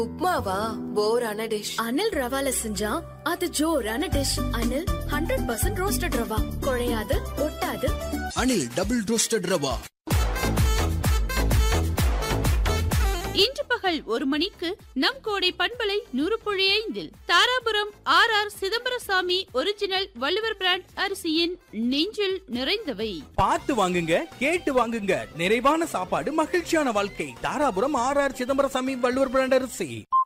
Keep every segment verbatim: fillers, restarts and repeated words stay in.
உப்மாவா? போரான dish. Anil ரவால செஞ்சா அது ஜோரான dish. Anil hundred percent roasted rava, குழையாது ஒட்டாது. Anil double roasted rava. இன்று பகல் ஒரு மணிக்கு நம் கோடை பண்பலை நூறு புள்ளி ஐந்தில் Dharapuram R R Chidambarasamy original Valluvar brand அரிசியின் நெஞ்சில் நிறைந்தவை. பார்த்து வாங்குங்க, கேட்டு வாங்குங்க. நிறைவான சாப்பாடு, மகிழ்ச்சியான வாழ்க்கை. Dharapuram R R Chidambarasamy Valluvar brand அரிசி.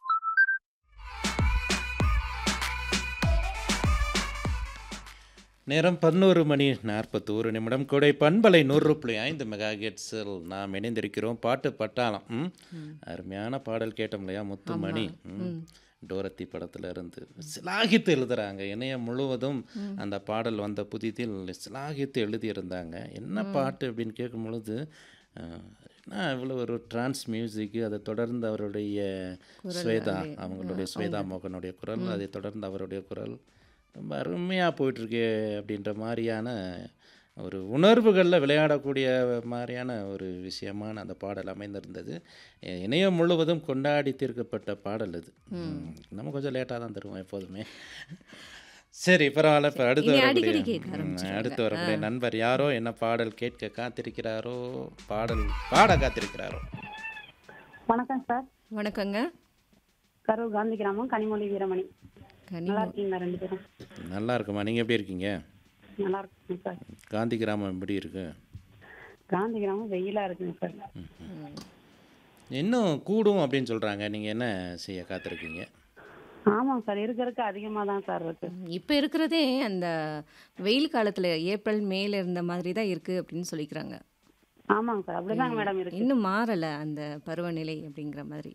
நேரம் பதினோரு மணி நாற்பத்தோரு நிமிடம். கொடை பண்பலை நூறு புள்ளி ஐந்து மெகா ஹெர்ட்ஸில் நாம் இணைந்திருக்கிறோம். பாட்டு பட்டாளம். ம் அருமையான பாடல் கேட்டோம் இல்லையா? முத்துமணி ம் டோரத்தி படத்தில் இருந்து சிலாகித்து எழுதுகிறாங்க. இணையம் முழுவதும் அந்த பாடல் வந்த புதிதில் சிலாகித்து எழுதியிருந்தாங்க. என்ன பாட்டு அப்படின்னு கேட்கும் பொழுது என்ன இவ்வளோ ஒரு ட்ரான்ஸ் மியூசிக்கு, அதை தொடர்ந்து அவருடைய ஸ்வேதா அவங்களுடைய ஸ்வேதா மோகனுடைய குரல், அதை தொடர்ந்து அவருடைய குரல் ரொம்ப அருமையாக போயிட்டுருக்கு அப்படின்ற மாதிரியான ஒரு உணர்வுகளில் விளையாடக்கூடிய மாதிரியான ஒரு விஷயமான அந்த பாடல் அமைந்திருந்தது. இணையம் முழுவதும் கொண்டாடி தீர்க்கப்பட்ட பாடல் அது. நம்ம கொஞ்சம் லேட்டாக தான் தருவோம் எப்போதுமே. சரி, பரவாயில்ல. இப்போ அடுத்து வரக்கூடிய அடுத்து வரக்கூடிய நண்பர் யாரோ என்ன பாடல் கேட்க காத்திருக்கிறாரோ, பாடல் பாட காத்திருக்கிறாரோ. வணக்கம் சார். வணக்கங்க. கரூர் காந்தி கிராமம் கனிமொழி வீரமணி. நல்லா இருக்கீங்களா ரெண்டு பேரும்? நல்லா இருக்குமா, நீங்கள் எப்படி இருக்கீங்க? நல்லா இருக்குங்க சார். காந்தி கிராமம் எப்படி இருக்கு? காந்தி கிராமம் வெயிலாக இருக்குங்க சார். இன்னும் கூடும் அப்படின்னு சொல்கிறாங்க. நீங்கள் என்ன செய்ய காத்திருக்கீங்க? ஆமாங்க சார், இருக்க இருக்க அதிகமாக தான் சார் இருக்கு. இப்போ இருக்கிறதே அந்த வெயில் காலத்தில் ஏப்ரல் மேல இருந்த மாதிரி தான் இருக்குது அப்படின்னு சொல்லிக்கிறாங்க. ஆமாங்க சார், அப்படிதாங்க மேடம் இருக்கு. இன்னும் மாறலை அந்த பருவநிலை அப்படிங்கிற மாதிரி.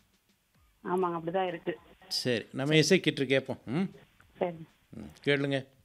ஆமாங்க, அப்படிதான் இருக்கு. சரி, நம்ம இசைக்கிட்டு கேட்போம். ம் சரி, கேளுங்க.